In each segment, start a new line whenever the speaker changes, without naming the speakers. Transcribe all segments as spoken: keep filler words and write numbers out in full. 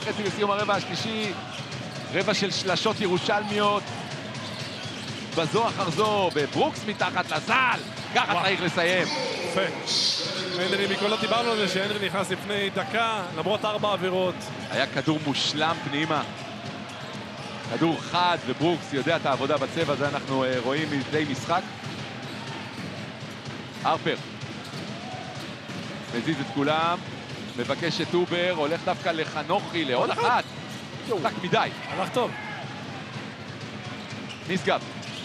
וחצי בסיום הרבע השלישי. רבע של שלשות ירושלמיות. בזו אחר זו, בברוקס מתחת לסל. ככה צריך לסיים.
יפה. הנרי, מכל לא דיברנו על זה שהנרי נכנס לפני דקה, למרות ארבע עבירות.
היה כדור מושלם פנימה. כדור חד, וברוקס יודע את העבודה בצבע, זה אנחנו רואים מדי משחק. הרפר. מזיז את כולם. מבקש את אובר, הולך דווקא לחנוכי, לעוד אחת. רק מדי.
הלך טוב.
נשגב.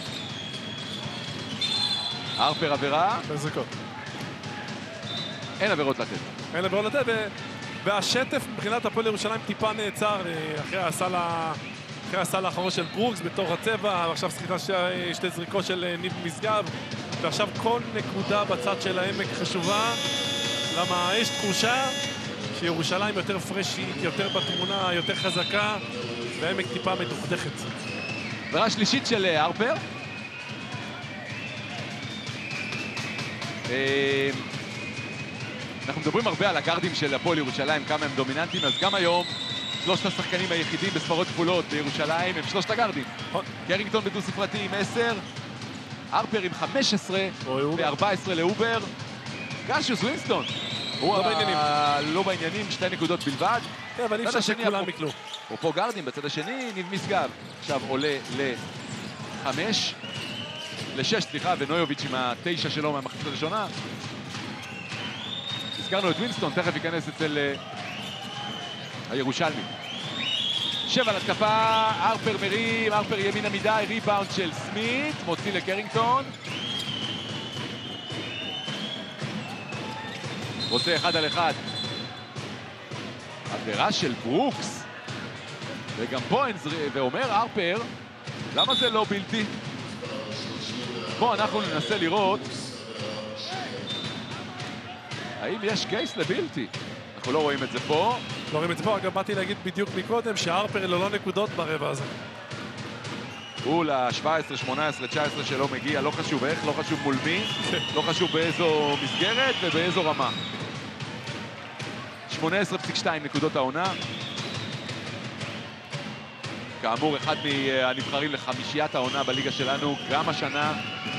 הרפר עבירה.
בזריקות.
אין עבירות לתת.
אין עבירות לתת, והשטף מבחינת הפועל ירושלים טיפה נעצר אחרי הסל אחרי הסל האחרון של ברוקס בתוך הצבע, ועכשיו סליחה שתי זריקות של ניב משגב, ועכשיו כל נקודה בצד של העמק חשובה, למה יש תחושה שירושלים יותר פרשית, יותר בתמונה, יותר חזקה, והעמק טיפה מדוכדכת.
עבירה שלישית של הרפר. אנחנו מדברים הרבה על הגארדים של הפועל ירושלים, כמה הם דומיננטיים, אז גם היום שלושת השחקנים היחידים בספרות כפולות בירושלים הם שלושת הגארדים. קרינגטון בדו ספרתי עם עשר, הרפר עם חמש עשרה ו-ארבע עשרה לאובר. קשיוס ווינסטון הוא לא בעניינים, שתי נקודות בלבד.
כן, אבל אי אפשר שכולם יקלו.
אפרופו גארדים, בצד השני ניב משגב עכשיו עולה לחמש, לשש, סליחה, ונויוביץ' עם התשע שלו מהמחצית הראשונה. הזכרנו את ווינסטון, תכף ייכנס אצל הירושלמי. שבע להתקפה, הרפר מרים, הרפר ימינה מדי, ריבאונד של סמית, מוציא לקרינגטון. רוצה אחד על אחד. עבירה של ברוקס. וגם פה אין זרי, ואומר הרפר, למה זה לא בלתי? בוא אנחנו ננסה לראות האם יש קייס לבלתי. אנחנו לא רואים את זה פה.
לא רואים את זה פה, אגב באתי להגיד בדיוק מקודם שהרפר ללא נקודות ברבע הזה.
הוא ל-שבע עשרה, שמונה עשרה, תשע עשרה שלו מגיע, לא חשוב איך, לא חשוב מול מי, לא חשוב באיזו מסגרת ובאיזו רמה. שמונה עשרה נקודה שתיים נקודות העונה. כאמור, אחד מהנבחרים לחמישיית העונה בליגה שלנו, גם השנה.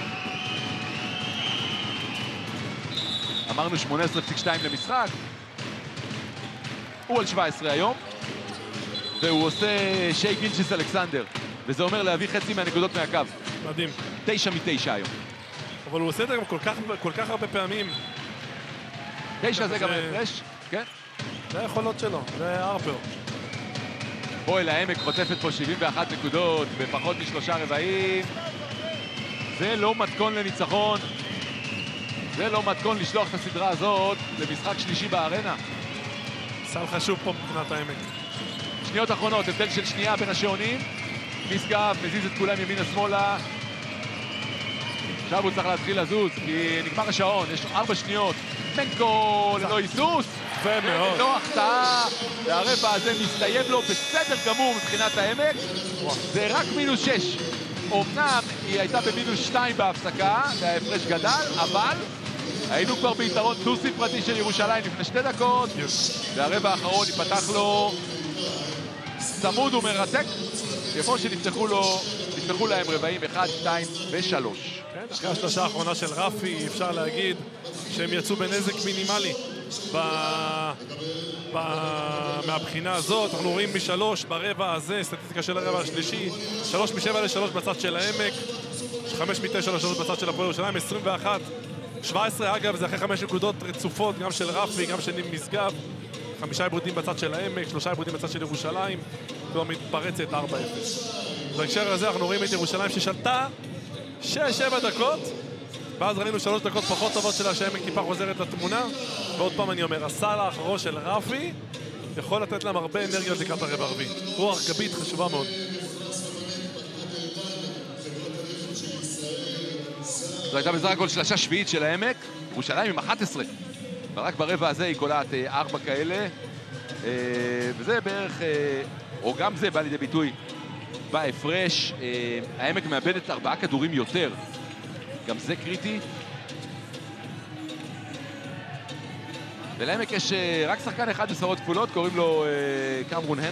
אמרנו שמונה עשרה נקודה שתיים למשחק. הוא על שבע עשרה היום, והוא עושה שי גילצ'יס אלכסנדר, וזה אומר להביא חצי מהנקודות מהקו.
מדהים.
תשע מתשע היום.
אבל הוא עושה את זה גם כל כך, כל כך הרבה פעמים.
תשע זה גם הפרש, כן?
זה היכולות שלו, זה הרפר.
פועל העמק חוטפת פה שבעים ואחת נקודות בפחות משלושה רבעים. זה לא מתכון לניצחון. זה לא מתכון לשלוח את הסדרה הזאת למשחק שלישי בארנה.
סל חשוב פה מבחינת העמק.
שניות אחרונות, הבדל של שנייה בין השעונים. משגב מזיז את כולם ימינה-שמאלה. עכשיו הוא צריך להתחיל לזוז, כי נגמר השעון, יש ארבע שניות. מנקו ללא היסוס.
ומאוד.
ללא החטאה. והרבע הזה מסתיים לו בסדר גמור מבחינת העמק. זה רק מינוס שש. אומנם היא הייתה במינוס שתיים בהפסקה, וההפרש גדל, אבל היינו כבר ביתרון דו ספרתי של ירושלים לפני שתי דקות, והרבע האחרון ייפתח לו צמוד ומרתק, כמו שנפתחו לו, נפתחו להם רבעים אחד, שתיים ושלוש.
כן, אחרי השלושה האחרונה של רפי, אפשר להגיד שהם יצאו בנזק מינימלי ב... ב... מהבחינה הזאת. אנחנו רואים משלוש ברבע הזה, סטטיסטיקה של הרבע השלישי, שלוש משבע לשלוש בצד של העמק, חמש מתשע לשלוש בצד של הפועל ירושלים, עשרים ואחת שבע עשרה, אגב, זה אחרי חמש נקודות רצופות, גם של רפי, גם של ניב משגב. חמישה עיבודים בצד של העמק, שלושה עיבודים בצד של ירושלים, כבר מתפרצת ארבע אפס. בהקשר הזה אנחנו רואים את ירושלים ששלטה שש שבע דקות, ואז ראינו שלוש דקות פחות טובות שלה שהעמק טיפה חוזרת לתמונה. ועוד פעם אני אומר, הסל האחרון של רפי יכול לתת להם הרבה אנרגיות לקראת הרבע הרביעי. רוח גבית חשובה מאוד.
זו הייתה בסך הכל שלושה שביעית של העמק, ירושלים עם אחת עשרה. ורק ברבע הזה היא קולעת ארבע כאלה. וזה בערך, או גם זה בא לידי ביטוי בהפרש. העמק מאבדת ארבעה כדורים יותר. גם זה קריטי. ולעמק יש רק שחקן אחד בספרות כפולות, קוראים לו קמרון הנרי.